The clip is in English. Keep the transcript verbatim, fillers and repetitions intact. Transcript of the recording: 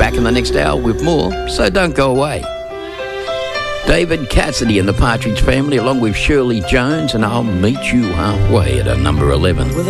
back in the next hour with more, so don't go away. David Cassidy and the Partridge Family, along with Shirley Jones, and I'll meet you halfway at a number eleven.